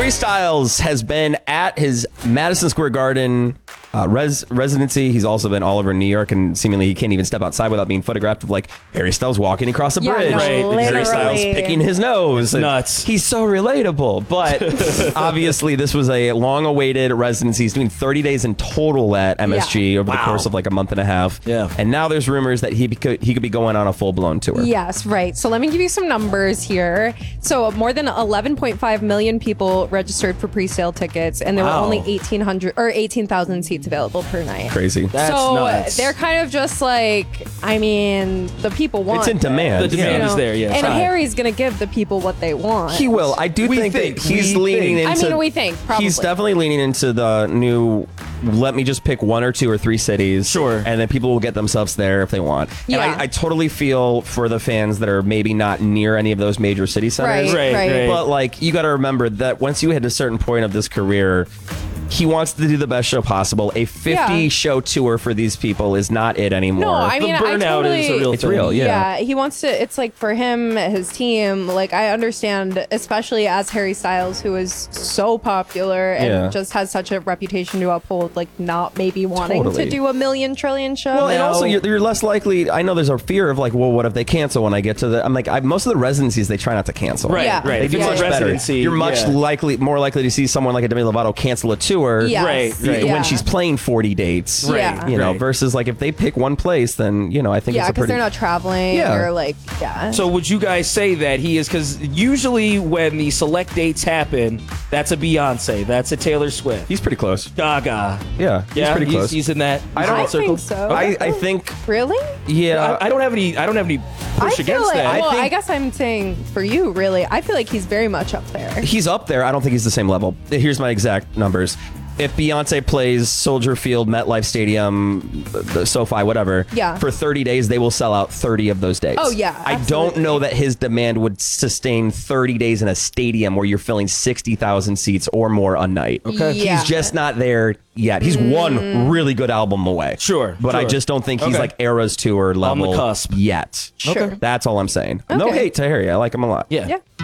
Harry Styles has been at his Madison Square Garden residency. He's also been all over New York, and seemingly he can't even step outside without being photographed of like Harry Styles walking across a bridge. No, right. Harry Styles picking his nose. Nuts. He's so relatable. But obviously this was a long-awaited residency. He's doing 30 days in total at MSG over the course of like a month and a half. Yeah. And now there's rumors that he could be going on a full-blown tour. Yes, right. So let me give you some numbers here. So more than 11.5 million people registered for pre-sale tickets, and there were only 18,000 seats available per night. Crazy. That's so nuts. they're kind of just like, I mean, the people want It's in demand. The demand is there, yeah. And Right. Harry's going to give the people what they want. He will. I do think that he's leaning into... I mean, we think, probably. He's definitely leaning into the new, let me just pick 1 or 2 or 3 cities. Sure. And then people will get themselves there if they want. Yeah. And I totally feel for the fans that are maybe not near any of those major city centers. Right. But like, you got to remember that once you hit a certain point of this career, he wants to do the best show possible. A 50-show tour for these people is not it anymore. No, I mean, the burnout is a real It's thing. real, yeah. He wants to, it's like for him, his team, like I understand, especially as Harry Styles, who is so popular and just has such a reputation to uphold, like not maybe wanting to do a million trillion show. Well, and also you're less likely. I know there's a fear of like, well, what if they cancel when I get to the? I'm like, most of the residencies they try not to cancel. Right, Yeah. right. They do If much it's a better. residency, You're much more likely to see someone like a Demi Lovato cancel a tour. Yes. Right. When she's playing 40 dates. Right. Yeah. You know, Right. versus like if they pick one place, then you know I think Yeah, it's a because pretty. they're not traveling or like, So would you guys say that he is, because usually when the select dates happen, that's a Beyonce, that's a Taylor Swift, He's pretty close. Gaga. Yeah, he's pretty close. He's in that. I don't I circle. think so. I think Really? yeah. I don't have any. I don't have any push I feel against like, that. well, think- I guess I'm saying for you, really, I feel like he's very much up there. He's up there. I don't think he's the same level. Here's my exact numbers. If Beyonce plays Soldier Field, MetLife Stadium, the SoFi, whatever, for 30 days, they will sell out 30 of those days. Oh, yeah, I don't know that his demand would sustain 30 days in a stadium where you're filling 60,000 seats or more a night. Okay. Yeah. He's just not there yet. He's one really good album away. Sure. But I just don't think he's like Eras Tour level On the cusp. yet. Sure. That's all I'm saying. No Okay. hate to Harry. I like him a lot. Yeah. Yeah.